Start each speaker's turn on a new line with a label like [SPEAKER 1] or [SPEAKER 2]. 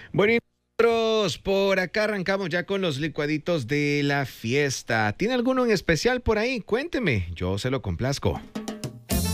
[SPEAKER 1] Bueno, y nosotros por acá arrancamos ya con los licuaditos de la fiesta. ¿Tiene alguno en especial por ahí? Cuénteme, yo se lo complazco.